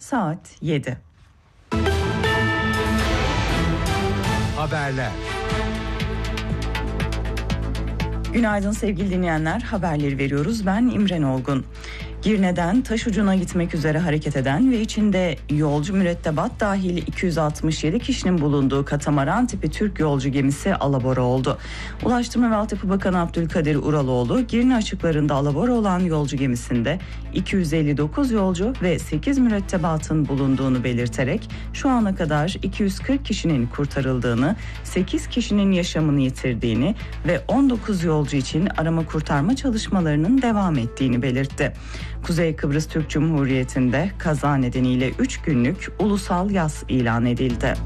saat 7. Haberler. Günaydın sevgili dinleyenler, haberleri veriyoruz. Ben İmren Olgun. Girne'den Taşucu'na gitmek üzere hareket eden ve içinde yolcu mürettebat dahil 267 kişinin bulunduğu katamaran tipi Türk yolcu gemisi alabora oldu. Ulaştırma ve Altyapı Bakanı Abdülkadir Uraloğlu, Girne açıklarında alabora olan yolcu gemisinde 259 yolcu ve 8 mürettebatın bulunduğunu belirterek şu ana kadar 240 kişinin kurtarıldığını, 8 kişinin yaşamını yitirdiğini ve 19 yolcu için arama kurtarma çalışmalarının devam ettiğini belirtti. Kuzey Kıbrıs Türk Cumhuriyeti'nde kaza nedeniyle 3 günlük ulusal yas ilan edildi.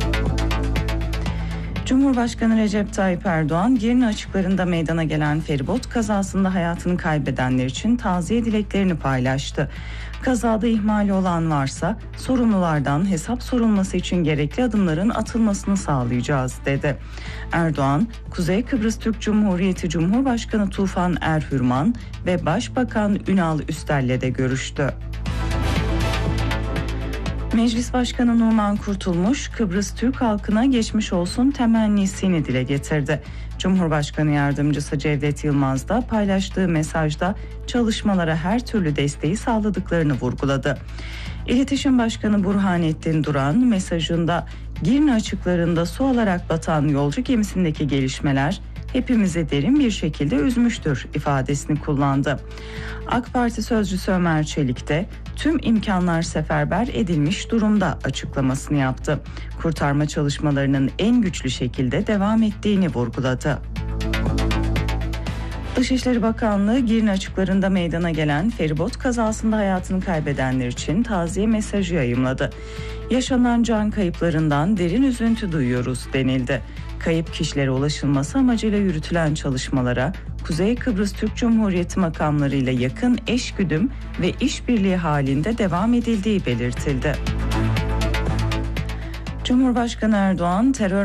Cumhurbaşkanı Recep Tayyip Erdoğan, Girne açıklarında meydana gelen feribot kazasında hayatını kaybedenler için taziye dileklerini paylaştı. Kazada ihmali olan varsa sorumlulardan hesap sorulması için gerekli adımların atılmasını sağlayacağız dedi. Erdoğan, Kuzey Kıbrıs Türk Cumhuriyeti Cumhurbaşkanı Tufan Erhürman ve Başbakan Ünal Üstel'le de görüştü. Meclis Başkanı Numan Kurtulmuş, Kıbrıs Türk halkına geçmiş olsun temennisini dile getirdi. Cumhurbaşkanı Yardımcısı Cevdet Yılmaz da paylaştığı mesajda çalışmalara her türlü desteği sağladıklarını vurguladı. İletişim Başkanı Burhanettin Duran mesajında Girne açıklarında su alarak batan yolcu gemisindeki gelişmeler hepimizi derin bir şekilde üzmüştür ifadesini kullandı. AK Parti sözcüsü Ömer Çelik de tüm imkanlar seferber edilmiş durumda açıklamasını yaptı. Kurtarma çalışmalarının en güçlü şekilde devam ettiğini vurguladı. Dışişleri Bakanlığı Girne açıklarında meydana gelen feribot kazasında hayatını kaybedenler için taziye mesajı yayımladı. Yaşanan can kayıplarından derin üzüntü duyuyoruz denildi. Kayıp kişilere ulaşılması amacıyla yürütülen çalışmalara Kuzey Kıbrıs Türk Cumhuriyeti makamlarıyla yakın eşgüdüm ve işbirliği halinde devam edildiği belirtildi. Cumhurbaşkanı Erdoğan terör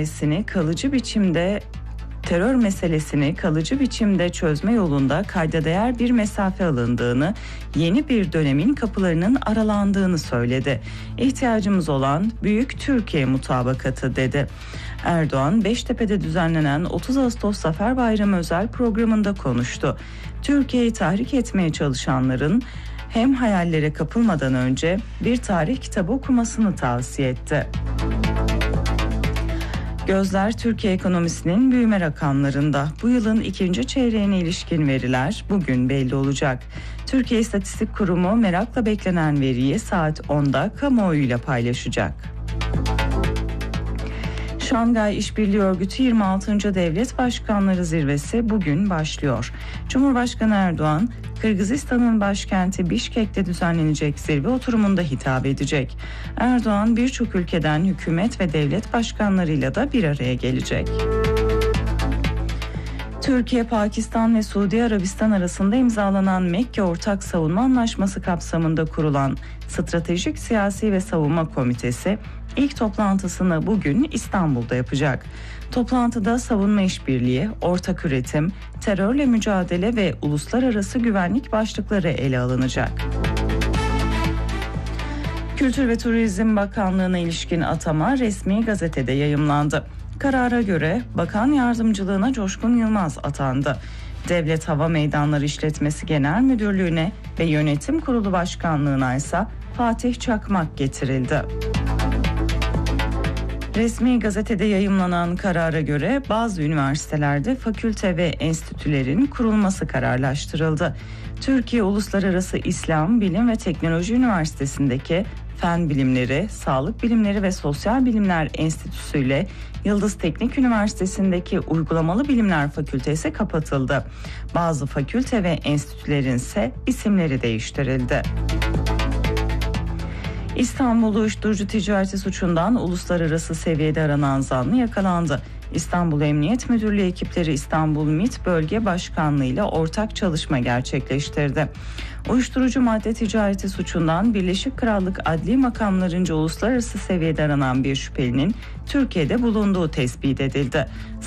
meselesini kalıcı biçimde çözme yolunda kayda değer bir mesafe alındığını, yeni bir dönemin kapılarının aralandığını söyledi. İhtiyacımız olan büyük Türkiye mutabakatı dedi. Erdoğan, Beştepe'de düzenlenen 30 Ağustos Zafer Bayramı özel programında konuştu. Türkiye'yi tahrik etmeye çalışanların hem hayallere kapılmadan önce bir tarih kitabı okumasını tavsiye etti. Gözler Türkiye ekonomisinin büyüme rakamlarında. Bu yılın ikinci çeyreğine ilişkin veriler bugün belli olacak. Türkiye İstatistik Kurumu merakla beklenen veriyi saat 10'da kamuoyuyla paylaşacak. Şangay İşbirliği Örgütü 26. Devlet Başkanları Zirvesi bugün başlıyor. Cumhurbaşkanı Erdoğan, Kırgızistan'ın başkenti Bişkek'te düzenlenecek zirve oturumunda hitap edecek. Erdoğan birçok ülkeden hükümet ve devlet başkanlarıyla da bir araya gelecek. Türkiye, Pakistan ve Suudi Arabistan arasında imzalanan Mekke Ortak Savunma Anlaşması kapsamında kurulan Stratejik Siyasi ve Savunma Komitesi ilk toplantısını bugün İstanbul'da yapacak. Toplantıda savunma işbirliği, ortak üretim, terörle mücadele ve uluslararası güvenlik başlıkları ele alınacak. Kültür ve Turizm Bakanlığı'na ilişkin atama resmi gazetede yayımlandı. Karara göre Bakan Yardımcılığına Coşkun Yılmaz atandı. Devlet Hava Meydanları İşletmesi Genel Müdürlüğü'ne ve Yönetim Kurulu Başkanlığı'na ise Fatih Çakmak getirildi. Resmi gazetede yayımlanan karara göre bazı üniversitelerde fakülte ve enstitülerin kurulması kararlaştırıldı. Türkiye Uluslararası İslam Bilim ve Teknoloji Üniversitesi'ndeki Fen Bilimleri, Sağlık Bilimleri ve Sosyal Bilimler Enstitüsü ile Yıldız Teknik Üniversitesi'ndeki Uygulamalı Bilimler Fakültesi kapatıldı. Bazı fakülte ve enstitülerin ise isimleri değiştirildi. İstanbul uyuşturucu ticareti suçundan uluslararası seviyede aranan zanlı yakalandı. İstanbul Emniyet Müdürlüğü ekipleri İstanbul MİT Bölge Başkanlığı ile ortak çalışma gerçekleştirdi. Uyuşturucu madde ticareti suçundan Birleşik Krallık adli makamlarınca uluslararası seviyede aranan bir şüphelinin Türkiye'de bulunduğu tespit edildi.